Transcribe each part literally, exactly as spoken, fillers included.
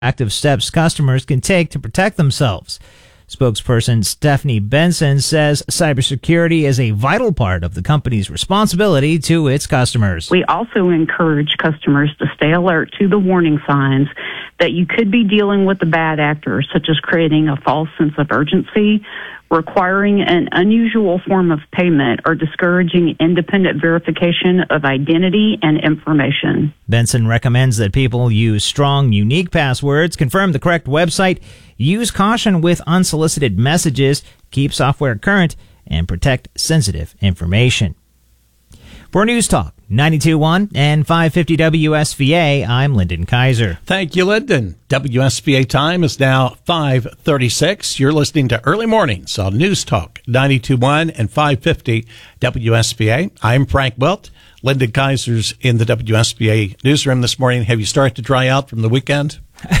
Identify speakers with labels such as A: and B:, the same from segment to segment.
A: active steps customers can take to protect themselves. Spokesperson Stephanie Benson says cybersecurity is a vital part of the company's responsibility to its customers.
B: We also encourage customers to stay alert to the warning signs that you could be dealing with a bad actor, such as creating a false sense of urgency, requiring an unusual form of payment, or discouraging independent verification of identity and information.
A: Benson recommends that people use strong, unique passwords, confirm the correct website, use caution with unsolicited messages, keep software current, and protect sensitive information. For News Talk ninety-two point one and five fifty W S V A, I'm Lyndon Kaiser.
C: Thank you, Lyndon. W S V A time is now five thirty-six. You're listening to Early Mornings on News Talk ninety-two point one and five fifty W S V A. I'm Frank Wilt. Lyndon Kaiser's in the W S V A newsroom this morning. Have you started to dry out from the weekend?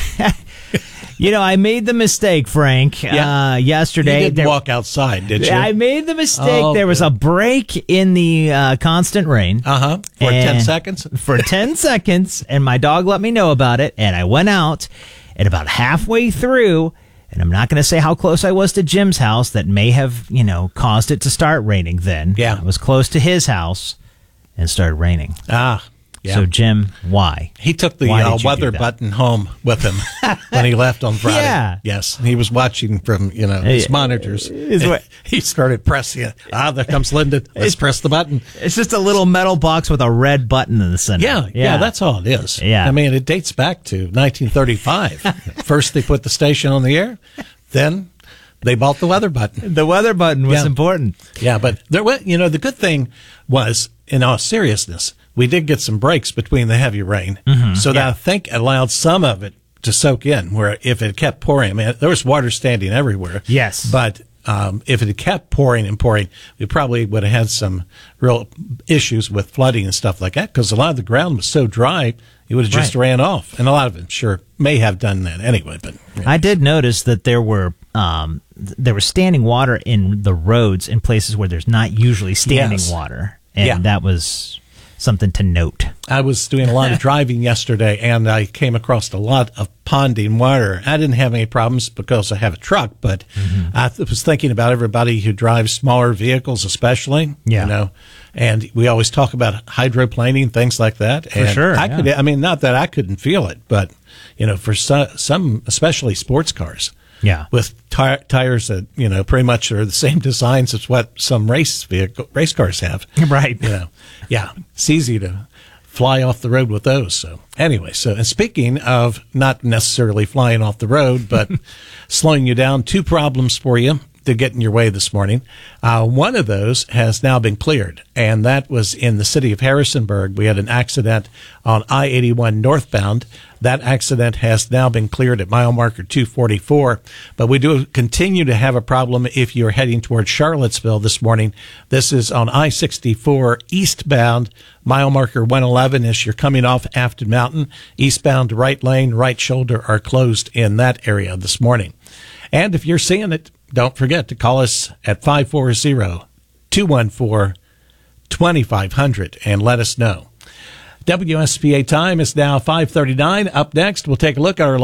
A: You know, I made the mistake, Frank,
C: yeah.
A: uh, yesterday.
C: You didn't
A: there,
C: walk outside, did you?
A: I made the mistake.
C: Oh,
A: there was
C: good.
A: a break in the uh, constant rain.
C: Uh-huh. For
A: And-
C: ten seconds?
A: For ten seconds, and my dog let me know about it, and I went out, and about halfway through, and I'm not going to say how close I was to Jim's house that may have, you know, caused it to start raining then.
C: Yeah.
A: I was close to his house, and it started raining.
C: Ah, yeah.
A: So, Jim, why?
C: He took the
A: Why
C: uh,
A: did you
C: weather
A: do that?
C: button home with him when he left on Friday.
A: Yeah.
C: Yes. He was watching from, you know, his
A: Hey,
C: monitors.
A: is what-
C: He started pressing it. Ah, there comes Lyndon. Let's press the button.
A: It's just a little metal box with a red button in the center.
C: Yeah, yeah, that's all it is.
A: Yeah.
C: I mean, it dates back to nineteen thirty-five. First, they put the station on the air. Then they bought the weather button.
A: The weather button was
C: Yeah.
A: important.
C: Yeah, but there was, you know, the good thing was, in all seriousness, we did get some breaks between the heavy rain.
A: Mm-hmm.
C: So that I think allowed some of it to soak in, where if it kept pouring, I mean, there was water standing everywhere.
A: Yes.
C: But um, if it had kept pouring and pouring, we probably would have had some real issues with flooding and stuff like that, because a lot of the ground was so dry, it would have just
A: Right.
C: ran off. And a lot of it, sure, may have done that anyway. But you know.
A: I did notice that there were um, th- there was standing water in the roads in places where there's not usually standing
C: Yes.
A: water, and
C: Yeah.
A: that was something to note.
C: I was doing a lot of driving yesterday, and I came across a lot of ponding water. I didn't have any problems because I have a truck, but
A: Mm-hmm.
C: I th- was thinking about everybody who drives smaller vehicles, especially.
A: Yeah.
C: You know, and we always talk about hydroplaning, things like that.
A: For
C: and
A: sure,
C: I
A: yeah.
C: could. I mean, not that I couldn't feel it, but you know, for some, some especially sports cars.
A: Yeah.
C: With ti- tires that, you know, pretty much are the same designs as what some race vehicle, race cars have.
A: Right.
C: You know, yeah, it's easy to fly off the road with those. So anyway, so and speaking of not necessarily flying off the road, but slowing you down, two problems for you to get in your way this morning. Uh, one of those has now been cleared, and that was in the city of Harrisonburg. We had an accident on I eighty-one northbound. That accident has now been cleared at mile marker two forty-four, but we do continue to have a problem if you're heading towards Charlottesville this morning. This is on I sixty-four eastbound, mile marker one eleven as you're coming off Afton Mountain. Eastbound right lane, right shoulder are closed in that area this morning. And if you're seeing it, don't forget to call us at five four zero, two one four, two five zero zero and let us know. W S V A time is now five thirty-nine. Up next, we'll take a look at our